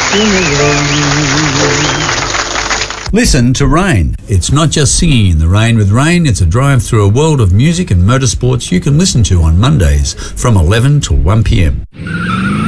in the rain. Listen to Rain. It's not just singing in the rain with Rain, it's a drive through a world of music and motorsports you can listen to on Mondays from 11 till 1 p.m.